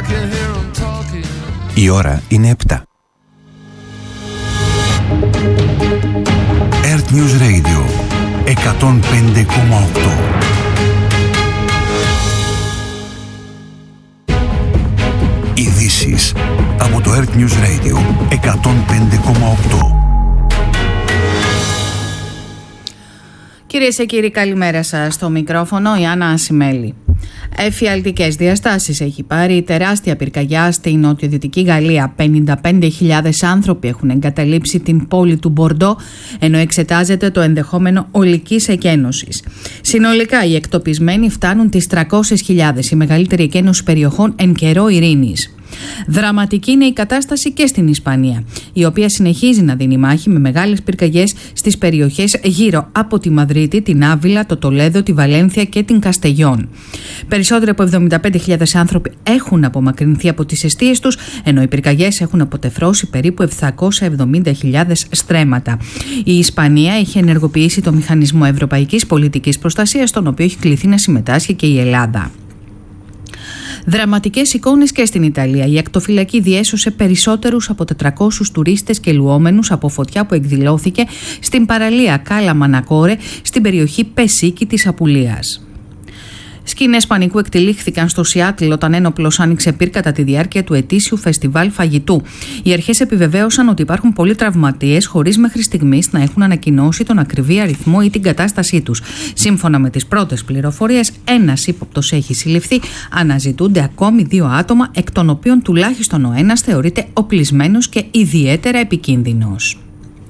Η ώρα είναι 7. Earth News Radio 105,8. Ειδήσεις από το Earth News Radio 105,8. Κυρίες και κύριοι, καλημέρα σας. Στο μικρόφωνο η Άννα Ασημέλη. Εφιαλτικές διαστάσεις έχει πάρει η τεράστια πυρκαγιά στη νοτιοδυτική Γαλλία. 55.000 άνθρωποι έχουν εγκαταλείψει την πόλη του Μπορντό, ενώ εξετάζεται το ενδεχόμενο ολικής εκένωσης. Συνολικά οι εκτοπισμένοι φτάνουν τις 300.000, η μεγαλύτερη εκένωση περιοχών εν καιρό ειρήνης. Δραματική είναι η κατάσταση και στην Ισπανία, η οποία συνεχίζει να δίνει μάχη με μεγάλες πυρκαγιές στις περιοχές γύρω από τη Μαδρίτη, την Άβυλα, το Τολέδο, τη Βαλένθια και την Καστεγιόν. Περισσότεροι από 75.000 άνθρωποι έχουν απομακρυνθεί από τις εστίες τους, ενώ οι πυρκαγιές έχουν αποτεφρώσει περίπου 770.000 στρέμματα. Η Ισπανία έχει ενεργοποιήσει το Μηχανισμό Ευρωπαϊκής Πολιτικής Προστασίας, στον οποίο έχει κληθεί να συμμετάσχει και η Ελλάδα. Δραματικές εικόνες και στην Ιταλία. Η ακτοφυλακή διέσωσε περισσότερους από 400 τουρίστες και λουόμενους από φωτιά που εκδηλώθηκε στην παραλία Κάλα Μανακόρε στην περιοχή Πεσίκη της Απουλίας. Σκηνές πανικού εκτελήχθηκαν στο Σιάτλ όταν ένοπλος άνοιξε πυρ κατά τη διάρκεια του ετήσιου φεστιβάλ φαγητού. Οι αρχές επιβεβαίωσαν ότι υπάρχουν πολλοί τραυματίες, χωρίς μέχρι στιγμής να έχουν ανακοινώσει τον ακριβή αριθμό ή την κατάστασή τους. Σύμφωνα με τις πρώτες πληροφορίες, ένας ύποπτος έχει συλληφθεί. Αναζητούνται ακόμη 2 άτομα, εκ των οποίων τουλάχιστον ο ένας θεωρείται οπλισμένος και ιδιαίτερα επικίνδυνος.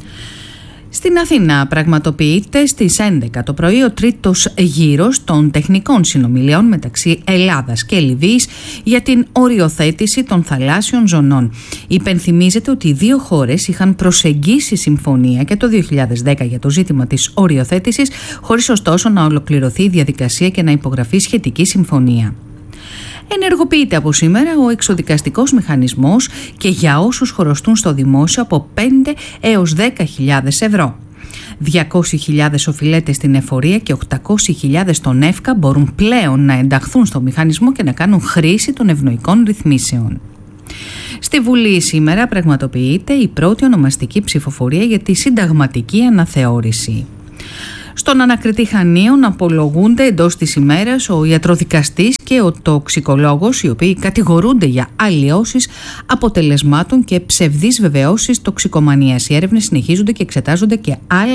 Στην Αθήνα πραγματοποιείται στις 11 το πρωί ο τρίτος γύρος των τεχνικών συνομιλιών μεταξύ Ελλάδας και Λιβύης για την οριοθέτηση των θαλάσσιων ζωνών. Υπενθυμίζεται ότι οι δύο χώρες είχαν προσεγγίσει συμφωνία και το 2010 για το ζήτημα της οριοθέτησης, χωρίς ωστόσο να ολοκληρωθεί η διαδικασία και να υπογραφεί σχετική συμφωνία. Ενεργοποιείται από σήμερα ο εξοδικαστικός μηχανισμός και για όσους χρωστούν στο δημόσιο από 5 έως 10.000 ευρώ. 200.000 οφειλέτες στην εφορία και 800.000 στον ΕΦΚΑ μπορούν πλέον να ενταχθούν στο μηχανισμό και να κάνουν χρήση των ευνοϊκών ρυθμίσεων. Στη Βουλή σήμερα πραγματοποιείται η πρώτη ονομαστική ψηφοφορία για τη συνταγματική αναθεώρηση. Στον ανακριτή Χανίων απολογούνται εντός της ημέρας ο ιατροδικαστής και ο τοξικολόγος, οι οποίοι κατηγορούνται για αλλοιώσεις αποτελεσμάτων και ψευδείς βεβαιώσεις τοξικομανίας. Οι έρευνες συνεχίζονται και εξετάζονται και άλλα